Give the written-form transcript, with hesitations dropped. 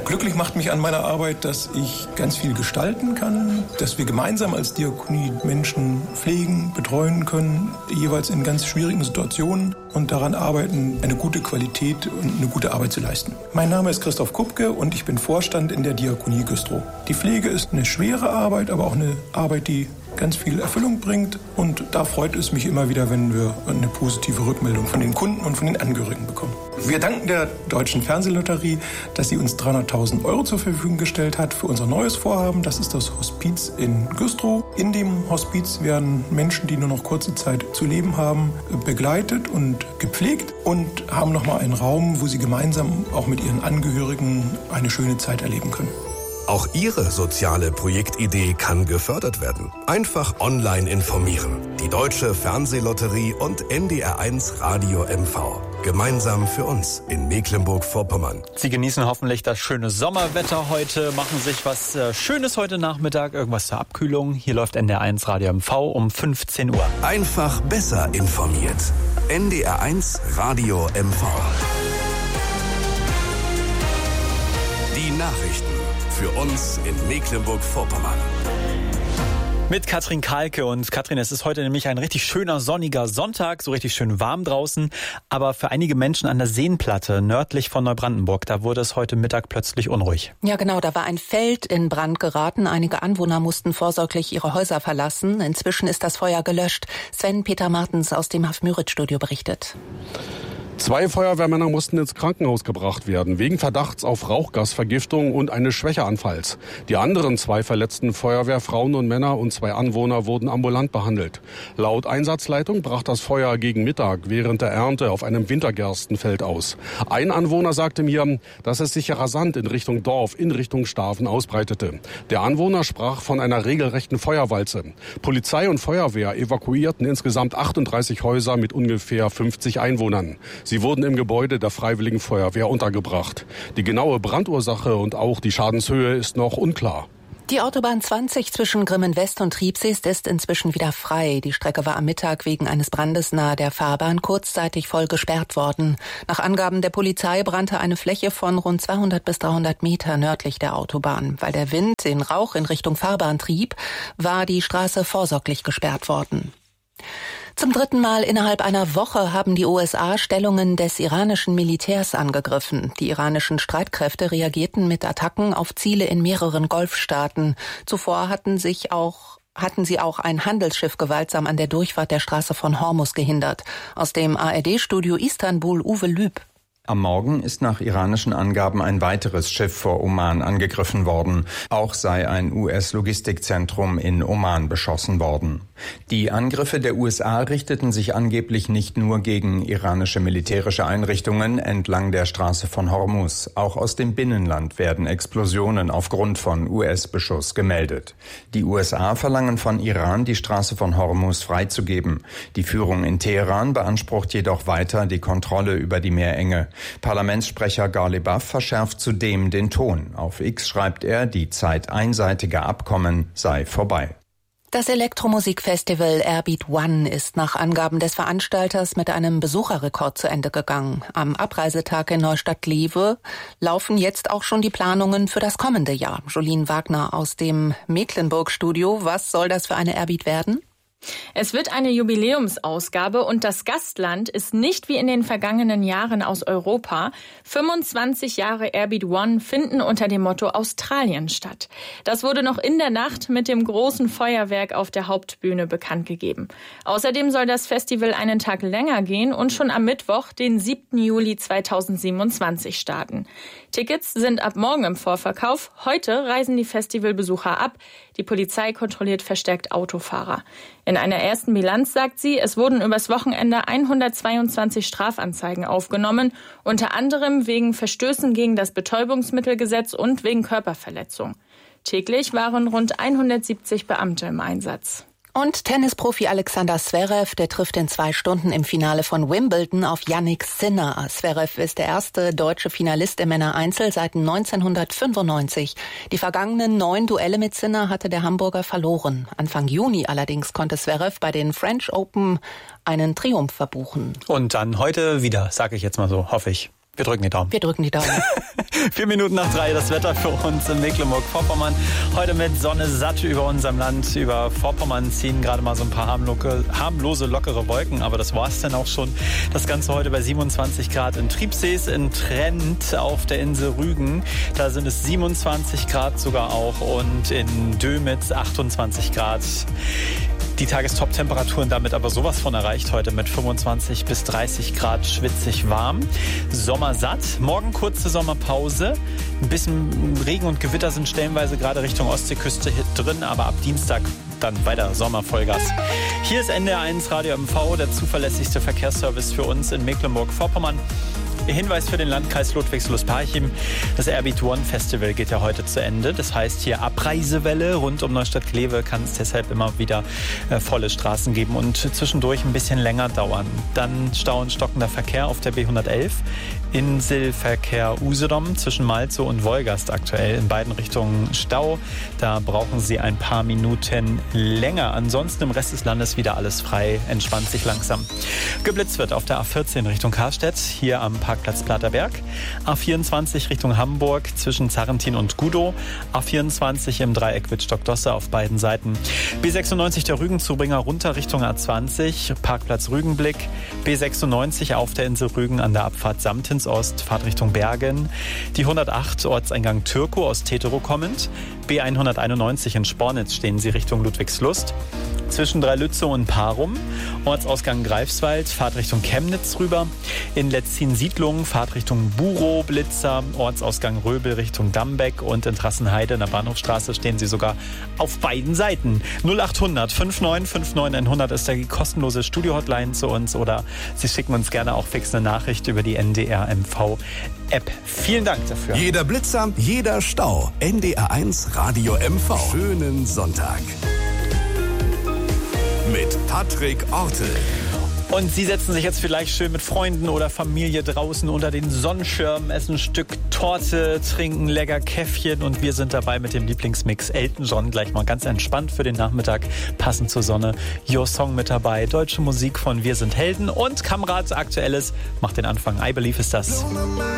Glücklich macht mich an meiner Arbeit, dass ich ganz viel gestalten kann, dass wir gemeinsam als Diakonie Menschen pflegen, betreuen können, jeweils in ganz schwierigen Situationen und daran arbeiten, eine gute Qualität und eine gute Arbeit zu leisten. Mein Name ist Christoph Kupke und ich bin Vorstand in der Diakonie Güstrow. Die Pflege ist eine schwere Arbeit, aber auch eine Arbeit, die ganz viel Erfüllung bringt. Und da freut es mich immer wieder, wenn wir eine positive Rückmeldung von den Kunden und von den Angehörigen bekommen. Wir danken der Deutschen Fernsehlotterie, dass sie uns 300.000 € zur Verfügung gestellt hat für unser neues Vorhaben. Das ist das Hospiz in Güstrow. In dem Hospiz werden Menschen, die nur noch kurze Zeit zu leben haben, begleitet und gepflegt und haben nochmal einen Raum, wo sie gemeinsam auch mit ihren Angehörigen eine schöne Zeit erleben können. Auch Ihre soziale Projektidee kann gefördert werden. Einfach online informieren. Die Deutsche Fernsehlotterie und NDR1 Radio MV. Gemeinsam für uns in Mecklenburg-Vorpommern. Sie genießen hoffentlich das schöne Sommerwetter heute, machen sich was Schönes heute Nachmittag, irgendwas zur Abkühlung. Hier läuft NDR1 Radio MV um 15 Uhr. Einfach besser informiert. NDR1 Radio MV. Die Nachrichten für uns in Mecklenburg-Vorpommern. Mit Katrin Kalke. Und Katrin, es ist heute nämlich ein richtig schöner sonniger Sonntag, so richtig schön warm draußen. Aber für einige Menschen an der Seenplatte nördlich von Neubrandenburg, da wurde es heute Mittag plötzlich unruhig. Ja genau, da war ein Feld in Brand geraten. Einige Anwohner mussten vorsorglich ihre Häuser verlassen. Inzwischen ist das Feuer gelöscht. Sven-Peter Martens aus dem Haff-Müritz-Studio berichtet. 2 Feuerwehrmänner mussten ins Krankenhaus gebracht werden, wegen Verdachts auf Rauchgasvergiftung und eines Schwächeanfalls. Die anderen 2 verletzten Feuerwehrfrauen und Männer und 2 Anwohner wurden ambulant behandelt. Laut Einsatzleitung brach das Feuer gegen Mittag während der Ernte auf einem Wintergerstenfeld aus. Ein Anwohner sagte mir, dass es sich rasant in Richtung Dorf, in Richtung Staven ausbreitete. Der Anwohner sprach von einer regelrechten Feuerwalze. Polizei und Feuerwehr evakuierten insgesamt 38 Häuser mit ungefähr 50 Einwohnern. Sie wurden im Gebäude der Freiwilligen Feuerwehr untergebracht. Die genaue Brandursache und auch die Schadenshöhe ist noch unklar. Die Autobahn 20 zwischen Grimmen-West und Triebseest ist inzwischen wieder frei. Die Strecke war am Mittag wegen eines Brandes nahe der Fahrbahn kurzzeitig voll gesperrt worden. Nach Angaben der Polizei brannte eine Fläche von rund 200 bis 300 Meter nördlich der Autobahn. Weil der Wind den Rauch in Richtung Fahrbahn trieb, war die Straße vorsorglich gesperrt worden. Zum 3. Mal innerhalb einer Woche haben die USA Stellungen des iranischen Militärs angegriffen. Die iranischen Streitkräfte reagierten mit Attacken auf Ziele in mehreren Golfstaaten. Zuvor hatten sie auch ein Handelsschiff gewaltsam an der Durchfahrt der Straße von Hormuz gehindert. Aus dem ARD-Studio Istanbul Uwe Lüb. Am Morgen ist nach iranischen Angaben ein weiteres Schiff vor Oman angegriffen worden. Auch sei ein US-Logistikzentrum in Oman beschossen worden. Die Angriffe der USA richteten sich angeblich nicht nur gegen iranische militärische Einrichtungen entlang der Straße von Hormuz. Auch aus dem Binnenland werden Explosionen aufgrund von US-Beschuss gemeldet. Die USA verlangen von Iran, die Straße von Hormuz freizugeben. Die Führung in Teheran beansprucht jedoch weiter die Kontrolle über die Meerenge. Parlamentssprecher Ghalibaf verschärft zudem den Ton. Auf X schreibt er, die Zeit einseitiger Abkommen sei vorbei. Das Elektromusikfestival Airbeat One ist nach Angaben des Veranstalters mit einem Besucherrekord zu Ende gegangen. Am Abreisetag in Neustadt-Glewe laufen jetzt auch schon die Planungen für das kommende Jahr. Jolien Wagner aus dem Mecklenburg-Studio. Was soll das für eine Airbeat werden? Es wird eine Jubiläumsausgabe und das Gastland ist nicht wie in den vergangenen Jahren aus Europa. 25 Jahre Airbeat One finden unter dem Motto Australien statt. Das wurde noch in der Nacht mit dem großen Feuerwerk auf der Hauptbühne bekannt gegeben. Außerdem soll das Festival einen Tag länger gehen und schon am Mittwoch, den 7. Juli 2027 starten. Tickets sind ab morgen im Vorverkauf. Heute reisen die Festivalbesucher ab. Die Polizei kontrolliert verstärkt Autofahrer. In einer ersten Bilanz sagt sie, es wurden übers Wochenende 122 Strafanzeigen aufgenommen, unter anderem wegen Verstößen gegen das Betäubungsmittelgesetz und wegen Körperverletzung. Täglich waren rund 170 Beamte im Einsatz. Und Tennisprofi Alexander Zverev, der trifft in 2 Stunden im Finale von Wimbledon auf Jannik Sinner. Zverev ist der erste deutsche Finalist im Männereinzel seit 1995. Die vergangenen 9 Duelle mit Sinner hatte der Hamburger verloren. Anfang Juni allerdings konnte Zverev bei den French Open einen Triumph verbuchen. Und dann heute wieder, sage ich jetzt mal so, hoffe ich. Wir drücken die Daumen. Wir drücken die Daumen. 4 Minuten nach 3, das Wetter für uns in Mecklenburg-Vorpommern. Heute mit Sonne satt über unserem Land. Über Vorpommern ziehen gerade mal so ein paar harmlose, lockere Wolken. Aber das war es dann auch schon. Das Ganze heute bei 27 Grad in Triebsees, in Trent auf der Insel Rügen. Da sind es 27 Grad sogar auch. Und in Dömitz 28 Grad. Die Tagestop-Temperaturen damit aber sowas von erreicht heute mit 25 bis 30 Grad schwitzig warm. Sommersatt. Morgen kurze Sommerpause. Ein bisschen Regen und Gewitter sind stellenweise gerade Richtung Ostseeküste drin, aber ab Dienstag dann weiter Sommervollgas. Hier ist NDR 1 Radio MV, der zuverlässigste Verkehrsservice für uns in Mecklenburg-Vorpommern. Hinweis für den Landkreis Ludwigslust-Parchim. Das Airbeat One Festival geht ja heute zu Ende. Das heißt, hier Abreisewelle rund um Neustadt-Kleve, kann es deshalb immer wieder volle Straßen geben und zwischendurch ein bisschen länger dauern. Dann Stau und stockender Verkehr auf der B111. Inselverkehr Usedom zwischen Malzow und Wolgast aktuell in beiden Richtungen Stau. Da brauchen Sie ein paar Minuten länger. Ansonsten im Rest des Landes wieder alles frei, entspannt sich langsam. Geblitzt wird auf der A14 Richtung Karstedt, hier am Parkplatz Platerberg. A24 Richtung Hamburg zwischen Zarrentin und Gudow. A24 im Dreieck Wittstock-Dosse auf beiden Seiten. B96 der Rügenzubringer runter Richtung A20, Parkplatz Rügenblick. B96 auf der Insel Rügen an der Abfahrt Samtins Ost, Fahrt Richtung Bergen. Die 108 Ortseingang Türkow aus Teterow kommend. B191 in Spornitz stehen Sie Richtung Ludwigslust. Zwischen Dreilützow und Parum. Ortsausgang Greifswald, Fahrt Richtung Chemnitz rüber. In Letzin-Siedlung, Fahrt Richtung Burow, Blitzer. Ortsausgang Röbel Richtung Dambeck. Und in Trassenheide in der Bahnhofstraße stehen Sie sogar auf beiden Seiten. 0800 5959 100 ist die kostenlose Studio-Hotline zu uns. Oder Sie schicken uns gerne auch fix eine Nachricht über die NDR MV App. Vielen Dank dafür. Jeder Blitzer, jeder Stau. NDR 1 Radio MV. Schönen Sonntag. Mit Patrick Ortel. Und Sie setzen sich jetzt vielleicht schön mit Freunden oder Familie draußen unter den Sonnenschirm, essen ein Stück Torte, trinken lecker Käffchen und wir sind dabei mit dem Lieblingsmix Elton John. Gleich mal ganz entspannt für den Nachmittag, passend zur Sonne. Your Song mit dabei, deutsche Musik von Wir sind Helden und Kamerads Aktuelles macht den Anfang. I Believe ist das.